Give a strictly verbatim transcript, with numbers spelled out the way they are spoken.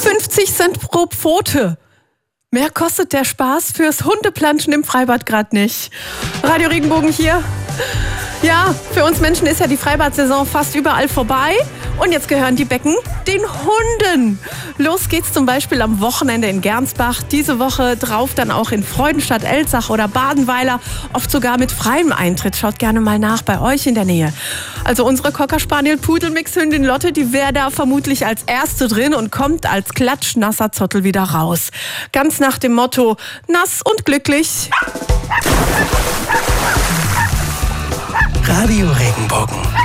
fünfzig Cent pro Pfote. Mehr kostet der Spaß fürs Hundeplanschen im Freibad gerade nicht. Radio Regenbogen hier. Ja, für uns Menschen ist ja die Freibad-Saison fast überall vorbei. Und jetzt gehören die Becken den Hunden. Los geht's zum Beispiel am Wochenende in Gernsbach. Diese Woche drauf dann auch in Freudenstadt, Elzach oder Badenweiler. Oft sogar mit freiem Eintritt. Schaut gerne mal nach bei euch in der Nähe. Also unsere Cocker Spaniel Pudelmix-Hündin Lotte, die wäre da vermutlich als Erste drin und kommt als klatschnasser Zottel wieder raus. Ganz nach dem Motto, nass und glücklich. Radio Regenbogen.